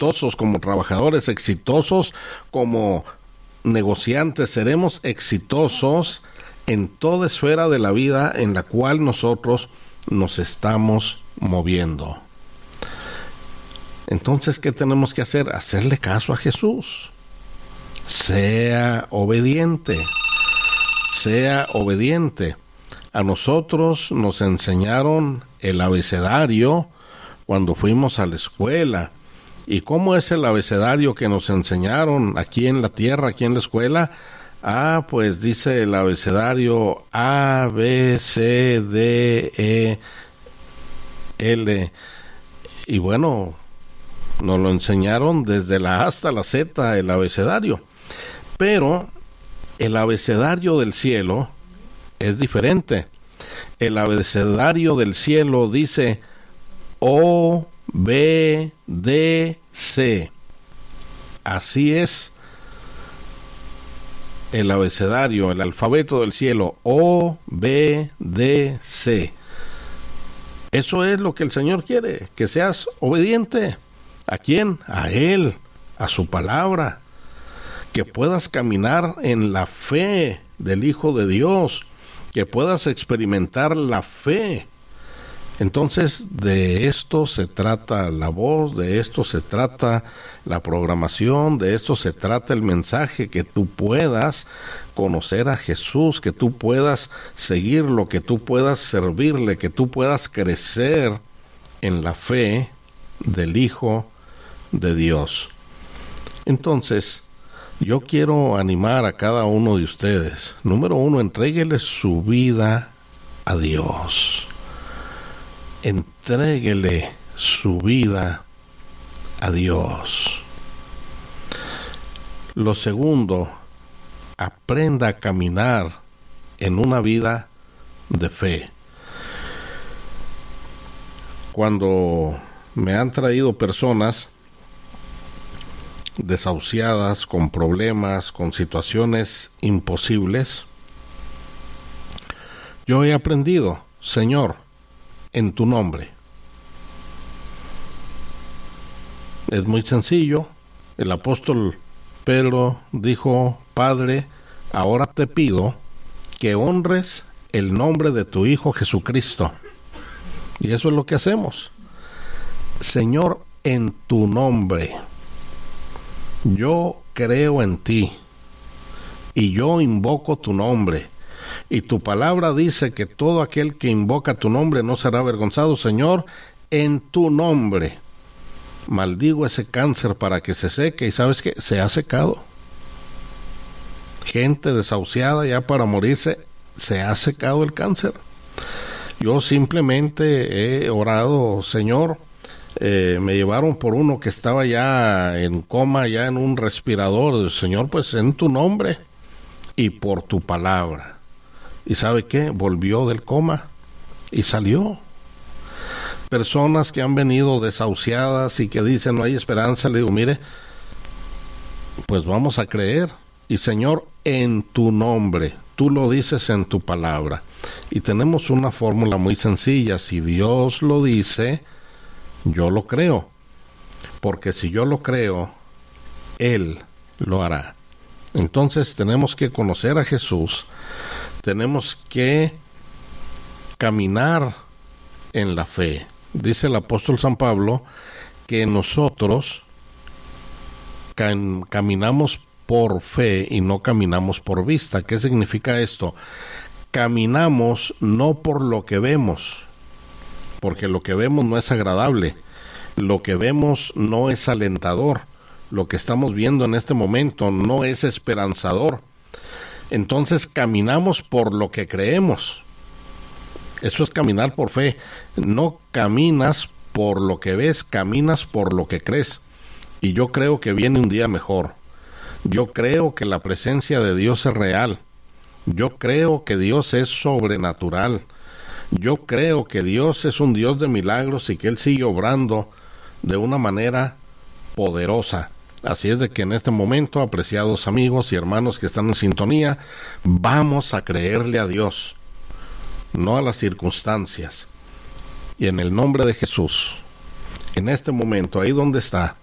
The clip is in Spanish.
exitosos como trabajadores, exitosos como negociantes, seremos exitosos en toda esfera de la vida en la cual nosotros nos estamos moviendo. Entonces, ¿qué tenemos que hacer? Hacerle caso a Jesús. Sea obediente. Sea obediente. A nosotros nos enseñaron el abecedario cuando fuimos a la escuela. ¿Y cómo es el abecedario que nos enseñaron aquí en la tierra, aquí en la escuela? Pues dice el abecedario A, B, C, D, E, L. Y bueno, nos lo enseñaron desde la A hasta la Z, el abecedario. Pero el abecedario del cielo es diferente. El abecedario del cielo dice O, B, D, C. Así es el abecedario, el alfabeto del cielo. O, B, D, C. Eso es lo que el Señor quiere, que seas obediente. ¿A quién? A Él, a su palabra. Que puedas caminar en la fe del Hijo de Dios, que puedas experimentar la fe. Entonces, de esto se trata la voz, de esto se trata la programación, de esto se trata el mensaje, que tú puedas conocer a Jesús, que tú puedas seguirlo, que tú puedas servirle, que tú puedas crecer en la fe del Hijo de Dios. Entonces, yo quiero animar a cada uno de ustedes. Número 1, entréguele su vida a Dios. Entréguele su vida a Dios. Lo segundo, aprenda a caminar en una vida de fe. Cuando me han traído personas desahuciadas, con problemas, con situaciones imposibles, yo he aprendido, Señor, en tu nombre. Es muy sencillo. El apóstol Pedro dijo: Padre, ahora te pido que honres el nombre de tu Hijo Jesucristo. Y eso es lo que hacemos. Señor, en tu nombre. Yo creo en ti y yo invoco tu nombre. Y tu palabra dice que todo aquel que invoca tu nombre no será avergonzado. Señor, en tu nombre maldigo ese cáncer para que se seque. ¿Y sabes qué? Se ha secado. Gente desahuciada ya para morirse, se ha secado el cáncer. Yo simplemente he orado: Señor, me llevaron por uno que estaba ya en coma, ya en un respirador. Señor, pues en tu nombre y por tu palabra. ¿Y sabe qué? Volvió del coma y salió. Personas que han venido desahuciadas y que dicen no hay esperanza, le digo: mire, pues vamos a creer. Y Señor, en tu nombre, tú lo dices en tu palabra. Y tenemos una fórmula muy sencilla: si Dios lo dice, yo lo creo. Porque si yo lo creo, Él lo hará. Entonces tenemos que conocer a Jesús. Tenemos que caminar en la fe. Dice el apóstol San Pablo que nosotros caminamos por fe y no caminamos por vista. ¿Qué significa esto? Caminamos no por lo que vemos, porque lo que vemos no es agradable. Lo que vemos no es alentador. Lo que estamos viendo en este momento no es esperanzador. Entonces caminamos por lo que creemos. Eso es caminar por fe. No caminas por lo que ves, caminas por lo que crees. Y yo creo que viene un día mejor. Yo creo que la presencia de Dios es real. Yo creo que Dios es sobrenatural. Yo creo que Dios es un Dios de milagros y que Él sigue obrando de una manera poderosa. Así es de que en este momento, apreciados amigos y hermanos que están en sintonía, vamos a creerle a Dios, no a las circunstancias. Y en el nombre de Jesús, en este momento, ahí donde está,